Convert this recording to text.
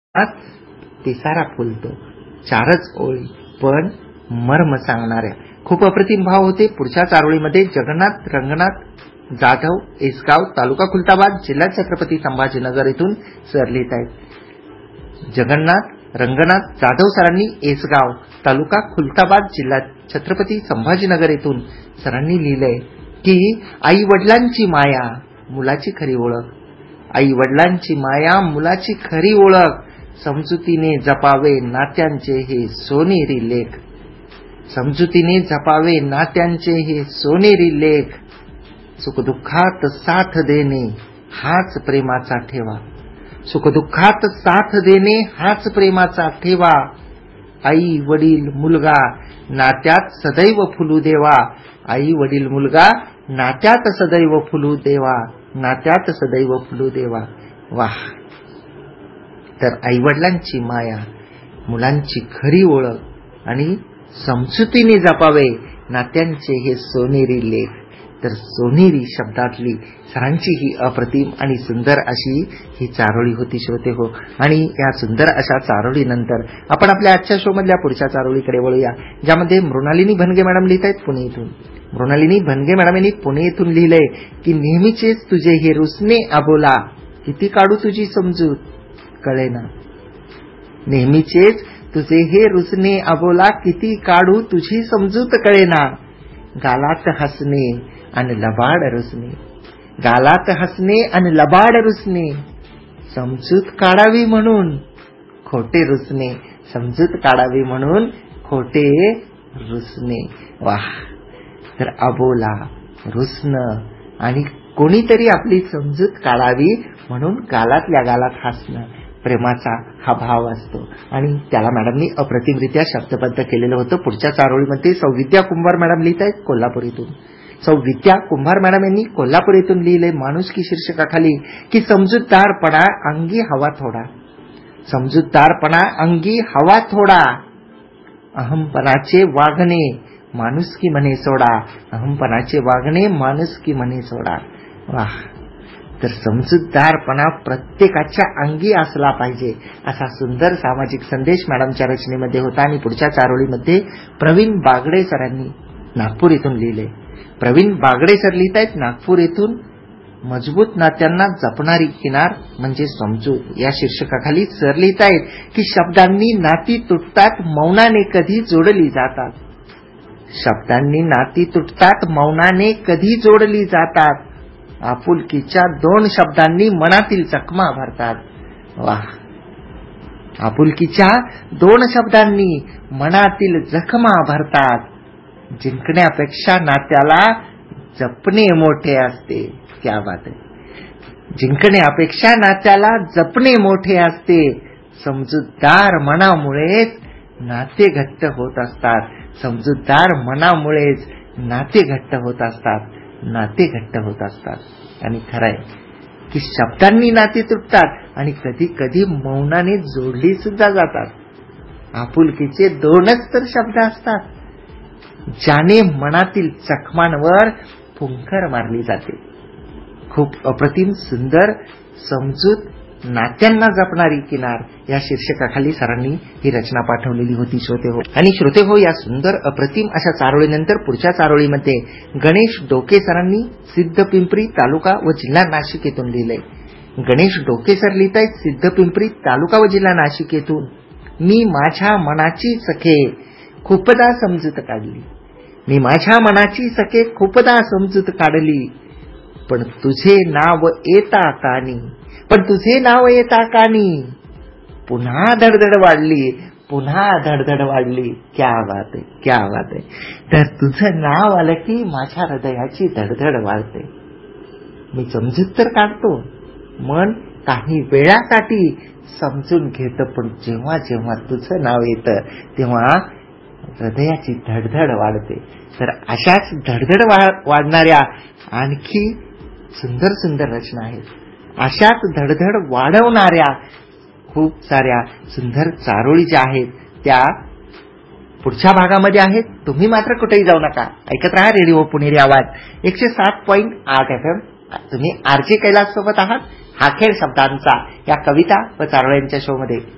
आज तिसारा फुलतो. चारच ओळी पण मर्म सांगणाऱ्या. खूप अप्रतिम भाव होते. पुढच्या चारोळीमध्ये जगन्नाथ रंगनाथ जाधव एसगाव तालुका खुलताबाद जिल्हा छत्रपती संभाजीनगर येथून सर लिहित आहेत. जगन्नाथ रंगनाथ जाधव सरांनी एसगाव तालुका खुलताबाद जिल्हा छत्रपती संभाजीनगर येथून सरांनी लिहिलंय की आई वडिलांची माया मुलाची खरी ओळख. आई वडिलांची माया मुलाची खरी ओळख. समजुतीने जपावे नात्यांचे हे सोनेरी लेख. समजुतीने जपावे नात्यांचे हे सोनेरी लेख. सुखदुःखात साथ देणे हाच प्रेमाचा ठेवा. सुखदुःखात साथ देणे हाच प्रेमाचा ठेवा. आई वडील मुलगा नात्यात सदैव फुलू देवा. आई वडील मुलगा नात्यात सदैव फुलू देवा. नात्यात सदैव फुलू देवा. वाह. तर आई वडिलांची माया मुलांची खरी ओळख आणि समजुतीने जपावे नात्यांचे हे सोनेरी लेख. तर सोनेरी शब्दातली सरांची ही अप्रतिम आणि सुंदर अशी ही चारोळी होती श्रोते हो. आणि या सुंदर अशा चारोळीनंतर आपण आपल्या आजच्या शो मधल्या पुढच्या चारोळीकडे वळूया, ज्यामध्ये मृणालिनी भनगे मॅडम लिहित आहेत पुणे येथून. मृणालिनी भनगे मॅडम यांनी पुणे येथून लिहिलंय की नेहमीचेच तुझे हे रुसणे अबोला किती काढू तुझी समजूत कळेना. नेहमीचेच तुझे हे रुसणे अबोला किती काढू तुझी समजूत कळेना. गालात हसणे आणि लबाड रुसणे. गालात हसणे आणि लबाड रुसणे. समजूत काढावी म्हणून खोटे रुसणे. समजूत काढावी म्हणून खोटे रुसणे. वाह. तर अबोला रुसणं आणि कोणीतरी आपली समजूत काढावी म्हणून गालातल्या गालात हसणं प्रेमाचा हा भाव असतो. आणि त्याला मॅडमनी अप्रतिमरित्या शब्दबद्ध केलेलं होतं. पुढच्या चारोळीमध्ये सौविद्या कुंभार मॅडम लिहित आहेत कोल्हापूर इथून. सौविद्या कुंभार मॅडम यांनी कोल्हापूर येथून लिहिलंय माणुसकी शीर्षकाखाली की समजूतदारपणा अंगी हवा थोडा. समजूतदारपणा अंगी हवा थोडा. अहमपणाचे वागणे माणुसकी म्हणे सोडा. अहमपणाचे वागणे माणुसकी म्हणे सोडा. वाह. तर समजूतदारपणा प्रत्येकाच्या अंगी असला पाहिजे असा सुंदर सामाजिक संदेश मॅडमच्या रचनेमध्ये होता. आणि पुढच्या चारोळीमध्ये प्रवीण बागडे सरांनी नागपूर येथून लिहिले. प्रवीण बागडे सर लिहित आहेत नागपूर येथून मजबूत नात्यांना जपणारी किनार म्हणजे समजूत या शीर्षकाखाली सर लिहित आहेत की शब्दांनी नाती तुटतात मौनाने कधी जोडली जातात. शब्दांनी नाती तुटतात मौनाने कधी जोडली जातात. आपुलकीच्या दोन शब्दांनी मनातील जखमा भरतात. वाह. आपुलकीच्या दोन शब्दांनी मनातील जखमा भरतात. जिंकण्यापेक्षा नात्याला जपणे मोठे असते. क्या बात आहे. जिंकण्यापेक्षा नात्याला जपणे मोठे असते. समजूतदार मनामुळेच नाते घट्ट होत असतात. समजूतदार मनामुळेच नाते घट्ट होत असतात. नाते घट्ट होत असतात. आणि खरंय की शब्दांनी नाते तुटतात आणि कधी कधी मौनाने जोडली सुद्धा जातात. आपुलकीचे दोनच तर शब्द असतात ज्याने मनातील जखमांवर फुंकर मारली जाते. खूप अप्रतिम सुंदर समजूत नात्यांना जपणारी किनार या शीर्षकाखाली सरांनी ही रचना पाठवलेली होती श्रोते हो. आणि श्रोते हो, या सुंदर अप्रतिम अशा चारोळीनंतर पुढच्या चारोळीमध्ये गणेश डोके सरांनी सिद्धपिंपरी तालुका व जिल्हा नाशिक येथून लिहिलंय. गणेश डोके सर लिहित आहेत सिद्धपिंपरी तालुका व जिल्हा नाशिक येथून. मी माझ्या मनाची सखे खूपदा समजूत काढली. मी माझ्या मनाची सखे खूपदा समजूत काढली. पण तुझे नाव येता कानी. पण तुझे नाव येता कानी. पुन्हा धडधड वाढली. पुन्हा धडधड वाढली. क्या बात आहे. क्या बात आहे. तर तुझं नाव आलं की माझ्या हृदयाची धडधड वाढते. मी समजूत तर काढतो. मन काही वेळासाठी समजून घेतं. पण जेव्हा जेव्हा तुझं नाव येतं तेव्हा हृदयाची धडधड वाढते. तर अशाच धडधड वाढणाऱ्या आणखी सुंदर सुंदर रचना आहेत. अशाच धडधड वाढवणाऱ्या खूप साऱ्या सुंदर चारोळी ज्या आहेत त्या पुढच्या भागामध्ये आहेत. तुम्ही मात्र कुठेही जाऊ नका. ऐकत राहा रेडिओ पुणेरी आवाज 107.8 FM. तुम्ही RJ कैलास सोबत आहात. हा खेळ शब्दांचा या कविता व चारोळ्यांच्या शो मध्ये.